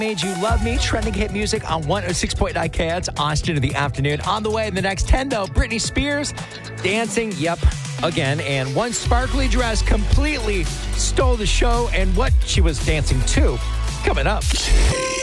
Made You Love Me, trending hit music on 106.9 KS, Austin in the afternoon. On the way in the next 10, though, Britney Spears dancing, again. And one sparkly dress completely stole the show and what she was dancing to coming up.